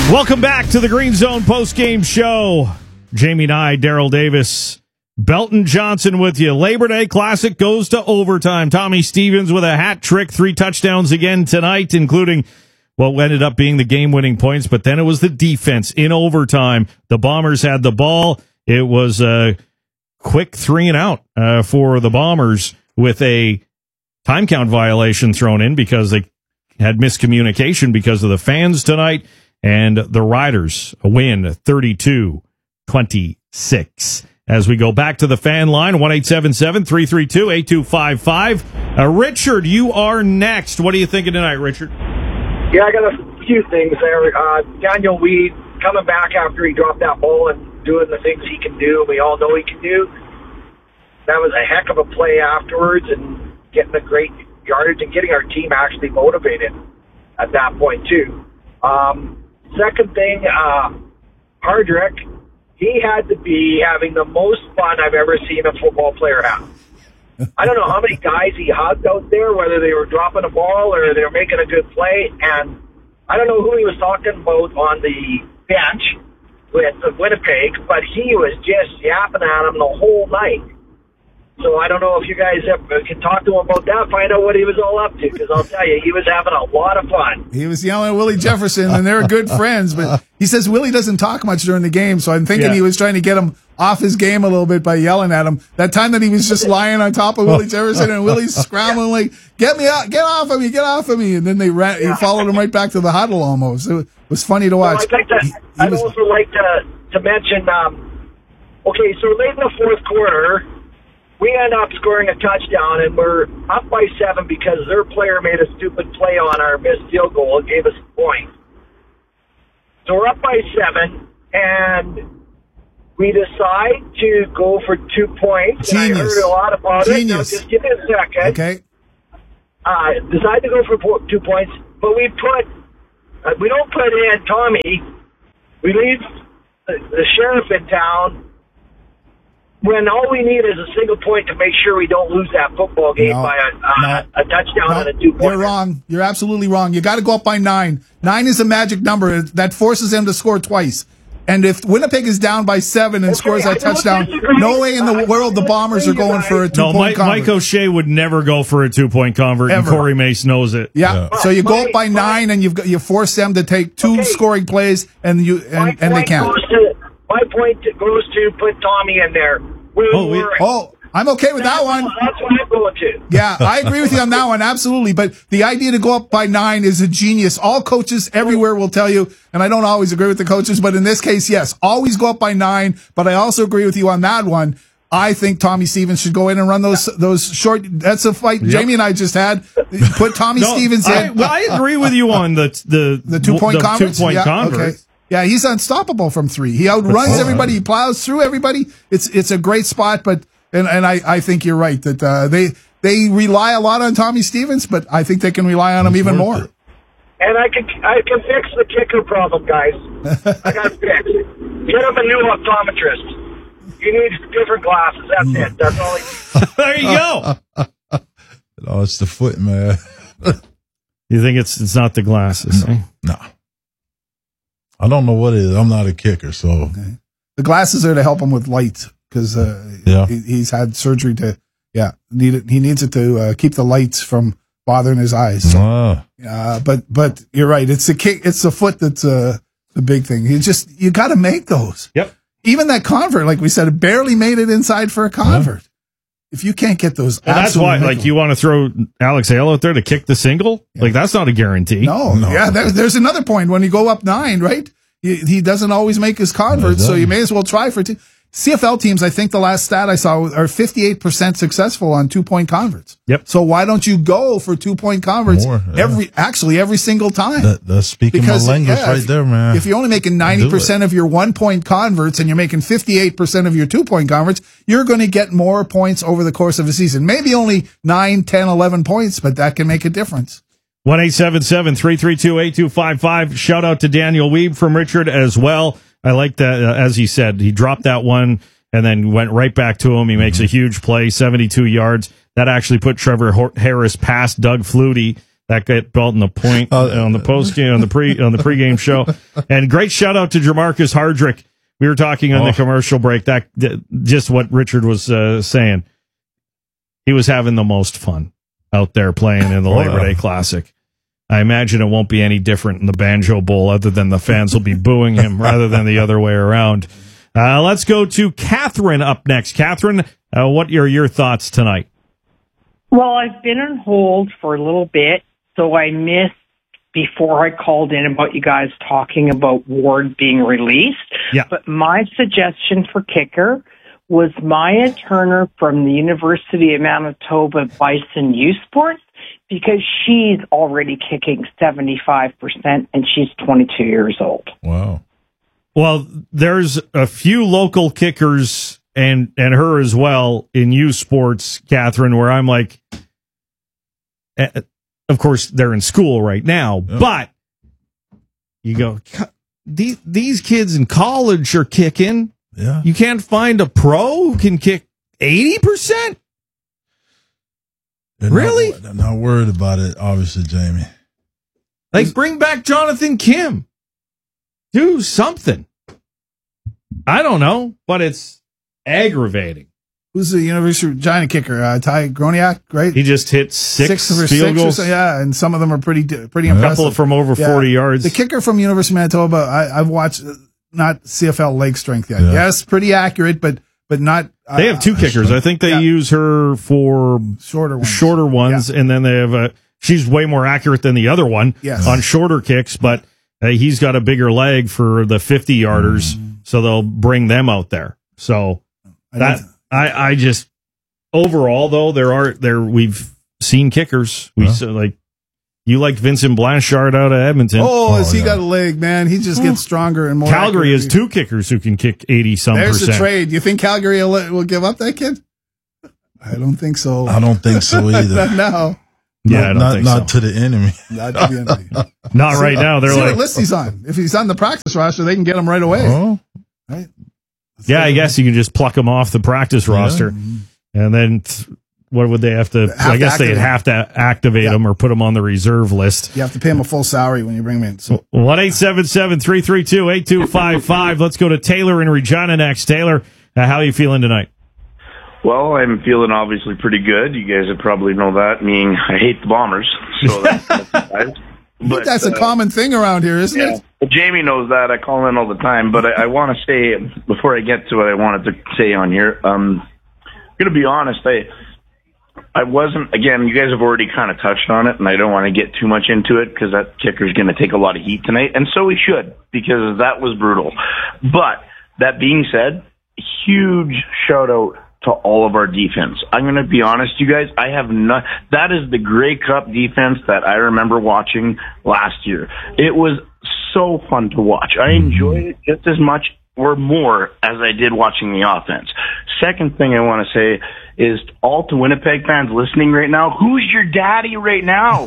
Welcome back to the Green Zone postgame show. Jamie Nye, Daryl Davis, Belton Johnson with you. Labor Day Classic goes to overtime. Tommy Stevens with a hat trick, 3 touchdowns again tonight, including what ended up being the game-winning points, but then it was the defense in overtime. The Bombers had the ball. It was a quick 3 and out for the Bombers with a time count violation thrown in because they had miscommunication because of the fans tonight. And the Riders win 32-26. As we go back to the fan line, 1-877-332-8255. Richard, you are next. What are you thinking tonight, Richard? Yeah, I got a few things there. Daniel Weed coming back after he dropped that ball and doing the things he can do, we all know he can do. That was a heck of a play afterwards and getting a great yardage and getting our team actually motivated at that point, too. Second thing, Hardrick, he had to be having the most fun I've ever seen a football player have. I don't know how many guys he hugged out there, whether they were dropping a ball or they were making a good play, and I don't know who he was talking about on the bench with Winnipeg, but he was just yapping at him the whole night. So I don't know if you guys can talk to him about that, find out what he was all up to, because I'll tell you, he was having a lot of fun. He was yelling at Willie Jefferson, and they're good friends, but he says Willie doesn't talk much during the game, so I'm thinking he was trying to get him off his game a little bit by yelling at him. That time that he was just lying on top of Willie Jefferson, and Willie's scrambling like, get me out, get off of me, get off of me, and then he followed him right back to the huddle almost. It was funny to watch. Well, I'd also like to mention, okay, so late in the fourth quarter, we end up scoring a touchdown, and we're up by 7 because their player made a stupid play on our missed field goal and gave us a point. So we're up by 7, and we decide to go for 2 points. Genius. And I heard a lot about it. Now, just give me a second. Okay. Decide to go for 2 points, but we don't put in Tommy. We leave the sheriff in town when all we need is a single point to make sure we don't lose that football game by a touchdown and a 2-point. You're wrong. You're absolutely wrong. You got to go up by 9. 9 is a magic number that forces them to score twice. And if Winnipeg is down by 7 and scores that touchdown, no way in the world the Bombers are going for a 2-point convert. Mike O'Shea would never go for a 2-point convert, and Corey Mace knows it. Yeah. So you go up by 9, and you force them to take 2 scoring plays, and they can't. My point goes to put Tommy in there. I'm okay with that one. That's what I'm going to. Yeah, I agree with you on that one, absolutely. But the idea to go up by 9 is a genius. All coaches everywhere will tell you, and I don't always agree with the coaches, but in this case, yes, always go up by 9. But I also agree with you on that one. I think Tommy Stevens should go in and run those short. That's a fight Jamie and I just had. Put Tommy Stevens in. I agree with you on the 2-point convert. 2-point convert. Okay. Yeah, he's unstoppable from 3. He outruns everybody. He plows through everybody. It's a great spot, but and I think you're right that they rely a lot on Tommy Stevens, but I think they can rely on him even more. And I can fix the kicker problem, guys. I got to fix it. Get him a new optometrist. You need different glasses. That's it. That's all. There you go. Oh, it's the foot, man. You think it's not the glasses? No. I don't know what it is. I'm not a kicker, so. Okay. The glasses are to help him with light because he's had surgery to, he needs it to keep the lights from bothering his eyes. So, but you're right. It's the foot that's the big thing. You got to make those. Yep. Even that convert, like we said, it barely made it inside for a convert. Yeah. If you can't get those, that's why, like, you want to throw Alex Hale out there to kick the single? Yeah. Like, that's not a guarantee. No. Yeah, there's another point. When you go up 9, right? He doesn't always make his converts, so you may as well try for 2. CFL teams, I think the last stat I saw are 58% successful on 2-point converts. Yep. So why don't you go for 2-point converts every single time? That's speaking my language right there, man. If you're only making 90% of your 1-point converts and you're making 58% of your 2-point converts, you're going to get more points over the course of a season. Maybe only 9, 10, 11 points, but that can make a difference. 1-877-332-8255. Shout out to Daniel Weeb from Richard as well. I like that, as he said, he dropped that one and then went right back to him. He makes a huge play, 72 yards. That actually put Trevor Harris past Doug Flutie, That got Belton a point on the post game, on the pregame show. And great shout out to Jamarcus Hardrick. We were talking on the commercial break. That just what Richard was saying. He was having the most fun out there playing in the Labor Day Classic. I imagine it won't be any different in the Banjo Bowl, other than the fans will be booing him rather than the other way around. Let's go to Catherine up next. Catherine, what are your thoughts tonight? Well, I've been on hold for a little bit, so I missed before I called in about you guys talking about Ward being released. Yeah. But my suggestion for kicker was Maya Turner from the University of Manitoba Bison U Sports, because she's already kicking 75% and she's 22 years old. Wow. Well, there's a few local kickers and her as well in U Sports, Catherine, where I'm like, of course, they're in school right now, but you go, these kids in college are kicking. Yeah. You can't find a pro who can kick 80%? Really? They're not worried about it, obviously, Jamie. Like, bring back Jonathan Kim. Do something. I don't know, but it's aggravating. Who's the University of Regina kicker? Ty Groniak, right? He just hit six field goals. Yeah, and some of them are pretty impressive. A couple from over 40 yards. The kicker from University of Manitoba, I've watched, not CFL leg strength yet. Yeah. Yes, pretty accurate, but not. They have two kickers. I think they use her for shorter ones, and then they have she's way more accurate than the other one on shorter kicks, but he's got a bigger leg for the 50-yarders, so they'll bring them out there. So I just overall though we've seen kickers. You liked Vincent Blanchard out of Edmonton. Has he got a leg, man? He just gets stronger and more. Calgary has two kickers who can kick 80-some%. There's the trade. You think Calgary will give up that kid? I don't think so. I don't think so either. No. Yeah, not to the enemy. Not to the enemy. Not right now. They're like, what list he's on. If he's on the practice roster, they can get him right away. Right? Yeah, I guess you can just pluck him off the practice roster, and then what would they have to? I guess they'd have to activate him or put him on the reserve list. You have to pay him a full salary when you bring him in. So 1-877-332-8255. Let's go to Taylor in Regina next. Taylor, how are you feeling tonight? Well, I'm feeling obviously pretty good. You guys would probably know that. Meaning, I hate the Bombers. So that's a common thing around here, isn't it? Well, Jamie knows that. I call in all the time. But I want to say, before I get to what I wanted to say on here, I'm going to be honest. I wasn't, again, you guys have already kind of touched on it, and I don't want to get too much into it because that kicker's going to take a lot of heat tonight. And so he should, because that was brutal. But that being said, huge shout out to all of our defense. I'm going to be honest, you guys, that is the Grey Cup defense that I remember watching last year. It was so fun to watch. I enjoyed it just as much or more as I did watching the offense. Second thing I want to say is all to Winnipeg fans listening right now, who's your daddy right now?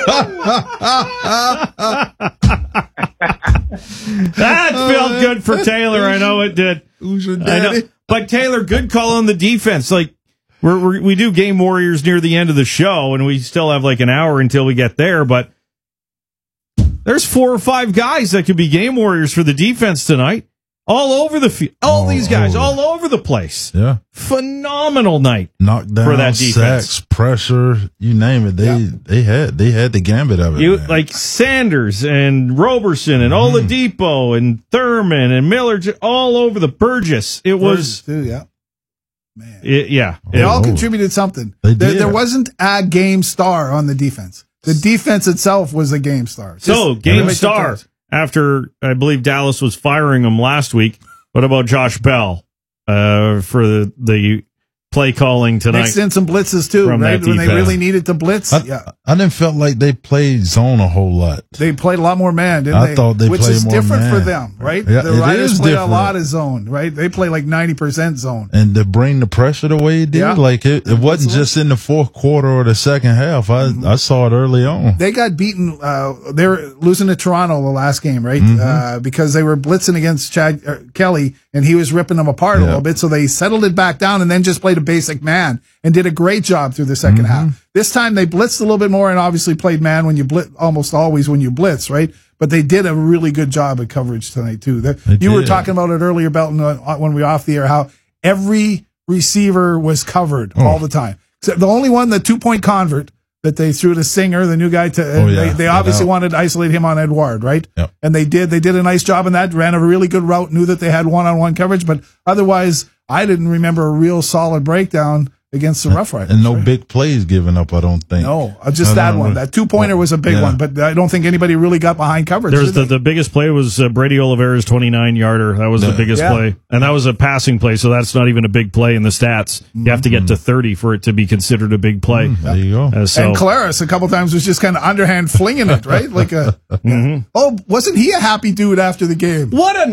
That felt good for Taylor. I know it did. Who's your daddy? But Taylor, good call on the defense. Like we do Game Warriors near the end of the show, and we still have like an hour until we get there. But there's 4 or 5 guys that could be Game Warriors for the defense tonight. All over the field. All these guys, all over the place. Yeah. Phenomenal night. Knockdown, for that defense. sacks, pressure, you name it. They had the gambit of it. Like Sanders and Roberson and Oladipo and Thurman and Miller, all over the Burgess. It was. Too, yeah. Man. They all contributed something. There wasn't a game star on the defense. The defense itself was a game star. So, game star. After, I believe, Dallas was firing him last week. What about Josh Bell for the play calling tonight? Mixed in some blitzes, too, right? When they really needed to blitz. I didn't feel like they played zone a whole lot. They played a lot more man, didn't they? I thought they played more man. Which is different for them, right? Yeah, the Riders play a lot of zone, right? They play like 90% zone. And to bring the pressure the way it did, like it wasn't just in the fourth quarter or the second half. I saw it early on. They got beaten. They were losing to Toronto the last game, right? Because they were blitzing against Chad Kelly, and he was ripping them apart a little bit. So they settled it back down and then just played a basic man and did a great job through the second half. This time they blitzed a little bit more and obviously played man when you blitz, almost always when you blitz, right? But they did a really good job at coverage tonight too. You were talking about it earlier, Belton, when we were off the air, how every receiver was covered all the time. Except the only one, the 2-point convert that they threw to Singer, the new guy, they obviously wanted to isolate him on Edouard, right? Yep. And they did a nice job in that, ran a really good route, knew that they had one-on-one coverage, but otherwise I didn't remember a real solid breakdown against the Rough Riders. And no big plays given up, I don't think. No, just that one. That 2-pointer was a big one, but I don't think anybody really got behind coverage. There's the biggest play was Brady Oliveira's 29-yarder. That was the biggest play. And that was a passing play, so that's not even a big play in the stats. You have to get to 30 for it to be considered a big play. There you go. And Claris a couple times was just kind of underhand flinging it, right? Like oh, wasn't he a happy dude after the game?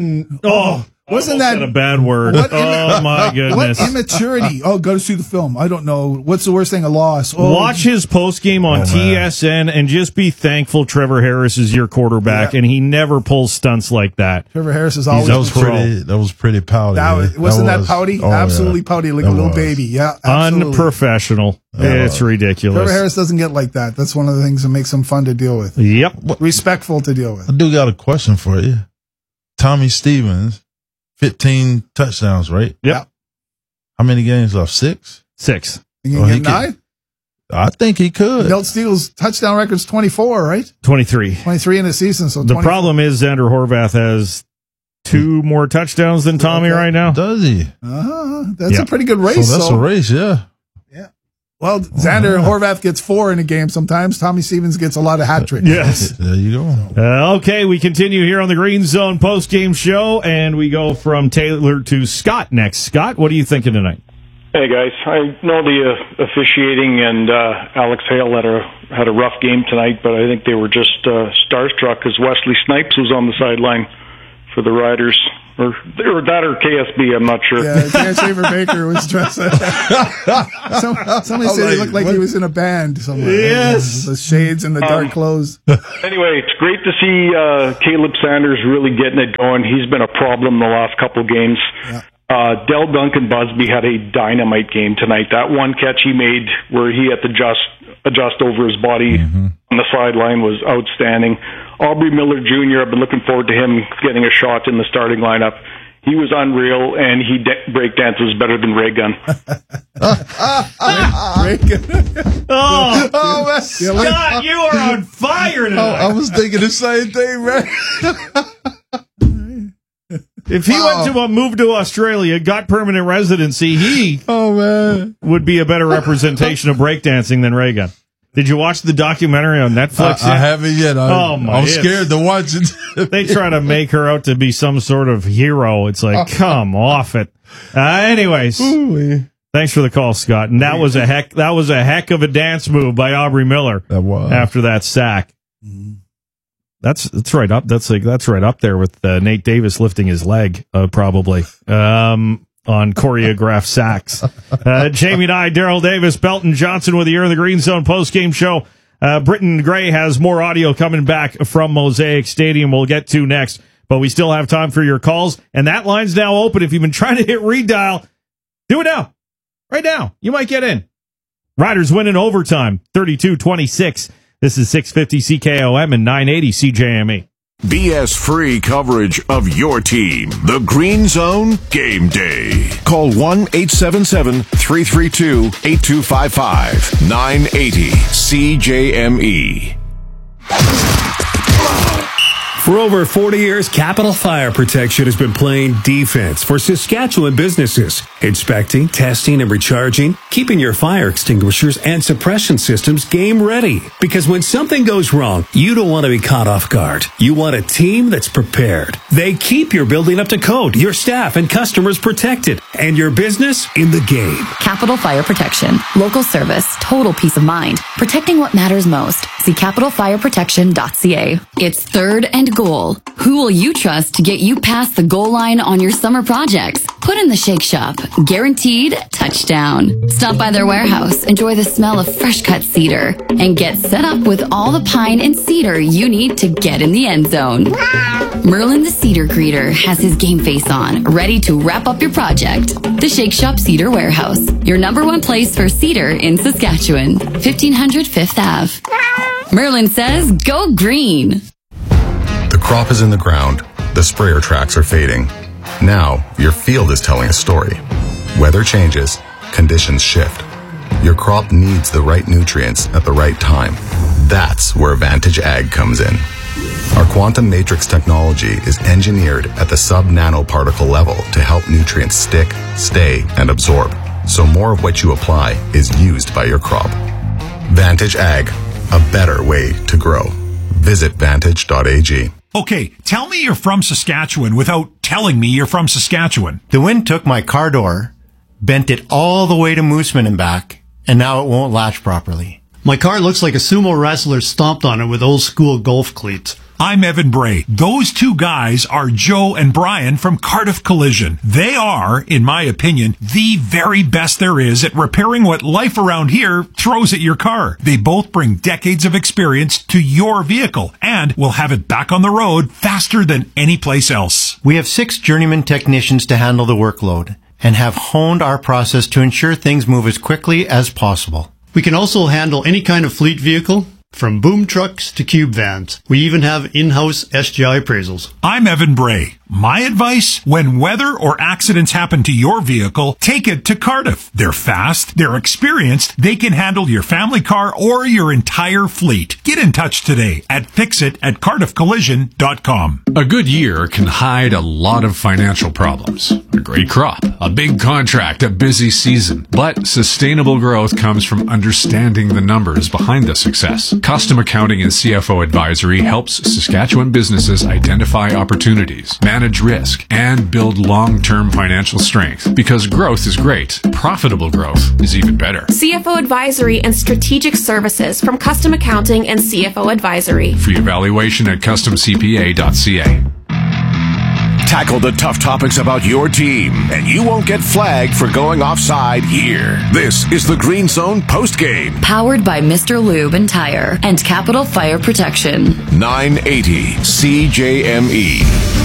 Wasn't that a bad word? Oh my goodness! What immaturity! Oh, go to see the film. I don't know what's the worst thing. A loss. Watch his post game on TSN and just be thankful Trevor Harris is your quarterback, and he never pulls stunts like that. Trevor Harris is always that was pretty pouty. Wasn't that pouty? Absolutely pouty, like a little baby. Yeah, absolutely. Unprofessional. It's ridiculous. Trevor Harris doesn't get like that. That's one of the things that makes him fun to deal with. Yep, respectful to deal with. I do got a question for you, Tommy Stevens. 15 touchdowns, right? Yep. How many games left? 6? 6. You can get 9? I think he could. Milt Steele's touchdown record's 24, right? 23. 23 in a season. So the problem is Xander Horvath has 2 more touchdowns than Tommy right now. Does he? That's a pretty good race. So that's a race, yeah. Well, Xander Horvath gets 4 in a game sometimes. Tommy Stevens gets a lot of hat tricks. Yes. There you go. Okay, we continue here on the Green Zone post-game show, and we go from Taylor to Scott next. Scott, what are you thinking tonight? Hey, guys. I know the officiating and Alex Hale had a rough game tonight, but I think they were just starstruck as Wesley Snipes was on the sideline for the Riders. Or that or KSB, I'm not sure. Yeah, Shaver Baker was dressed. Somebody said he looked like he was in a band somewhere. Yes. The shades and the dark clothes. Anyway, it's great to see Caleb Sanders really getting it going. He's been a problem the last couple games. Yeah. Del Duncan Busby had a dynamite game tonight. That one catch he made where he had to adjust over his body on the sideline was outstanding. Aubrey Miller Jr., I've been looking forward to him getting a shot in the starting lineup. He was unreal, and he breakdances better than Ray Gun. Scott, you are on fire tonight. I was thinking the same thing, man. If he went to move to Australia, got permanent residency, he would be a better representation of breakdancing than Ray Gun. Did you watch the documentary on Netflix? I haven't yet. I'm scared to watch it. They try to make her out to be some sort of hero. It's like, come off it. Anyways, thanks for the call, Scott. And that was a heck of a dance move by Aubrey Miller. That was after that sack. That's right up. That's right up there with Nate Davis lifting his leg, probably. On choreographed sacks. Jamie and I, Daryl Davis, Belton Johnson with you here in the Green Zone postgame show. Britton Gray has more audio coming back from Mosaic Stadium we'll get to next, but we still have time for your calls, and that line's now open. If you've been trying to hit redial, do it now. Right now. You might get in. Riders win in overtime, 32-26. This is 650 CKOM and 980 CJME. BS-free coverage of your team. The Green Zone Game Day. Call 1-877-332-8255. 980 CJME. For over 40 years, Capital Fire Protection has been playing defense for Saskatchewan businesses, inspecting, testing, and recharging, keeping your fire extinguishers and suppression systems game ready. Because when something goes wrong, you don't want to be caught off guard. You want a team that's prepared. They keep your building up to code, your staff and customers protected, and your business in the game. Capital Fire Protection. Local service. Total peace of mind. Protecting what matters most. See capitalfireprotection.ca. It's 3rd and end goal. Who will you trust to get you past the goal line on your summer projects? Put in the Shake Shop. Guaranteed touchdown. Stop by their warehouse, enjoy the smell of fresh cut cedar, and get set up with all the pine and cedar you need to get in the end zone. Merlin the Cedar Greeter has his game face on, ready to wrap up your project. The Shake Shop Cedar Warehouse, your #1 place for cedar in Saskatchewan. 1500 5th Ave. Merlin says, go green. The crop is in the ground. The sprayer tracks are fading. Now, your field is telling a story. Weather changes, conditions shift. Your crop needs the right nutrients at the right time. That's where Vantage Ag comes in. Our quantum matrix technology is engineered at the sub-nanoparticle level to help nutrients stick, stay, and absorb, so more of what you apply is used by your crop. Vantage Ag, a better way to grow. Visit vantage.ag. Okay, tell me you're from Saskatchewan without telling me you're from Saskatchewan. The wind took my car door, bent it all the way to Mooseman and back, and now it won't latch properly. My car looks like a sumo wrestler stomped on it with old school golf cleats. I'm Evan Bray. Those two guys are Joe and Brian from Cardiff Collision. They are, in my opinion, the very best there is at repairing what life around here throws at your car. They both bring decades of experience to your vehicle and will have it back on the road faster than any place else. We have 6 journeyman technicians to handle the workload and have honed our process to ensure things move as quickly as possible. We can also handle any kind of fleet vehicle, from boom trucks to cube vans. We even have in-house SGI appraisals. I'm Evan Bray. My advice, when weather or accidents happen to your vehicle, take it to Cardiff. They're fast, they're experienced, they can handle your family car or your entire fleet. Get in touch today at fixit@cardiffcollision.com. A good year can hide a lot of financial problems. A great crop, a big contract, a busy season. But sustainable growth comes from understanding the numbers behind the success. Custom Accounting and CFO Advisory helps Saskatchewan businesses identify opportunities, manage risk, and build long-term financial strength. Because growth is great, profitable growth is even better. CFO Advisory and Strategic Services from Custom Accounting and CFO Advisory. Free evaluation at customcpa.ca. Tackle the tough topics about your team, and you won't get flagged for going offside here. This is the Green Zone postgame. Powered by Mr. Lube and Tire and Capital Fire Protection. 980 CJME.